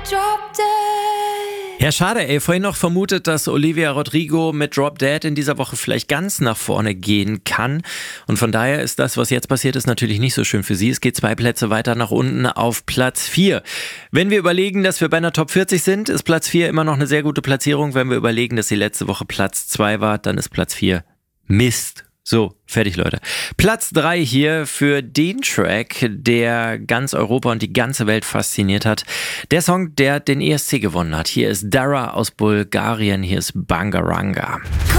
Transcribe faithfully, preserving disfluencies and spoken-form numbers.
Drop Dead. Ja, schade, ey. Vorhin noch vermutet, dass Olivia Rodrigo mit Drop Dead in dieser Woche vielleicht ganz nach vorne gehen kann. Und von daher ist das, was jetzt passiert ist, natürlich nicht so schön für sie. Es geht zwei Plätze weiter nach unten auf Platz vier. Wenn wir überlegen, dass wir bei einer Top vierzig sind, ist Platz vier immer noch eine sehr gute Platzierung. Wenn wir überlegen, dass sie letzte Woche Platz zwei war, dann ist Platz vier Mist. So, fertig, Leute. Platz drei hier für den Track, der ganz Europa und die ganze Welt fasziniert hat. Der Song, der den E S C gewonnen hat. Hier ist Dara aus Bulgarien, hier ist Bangaranga.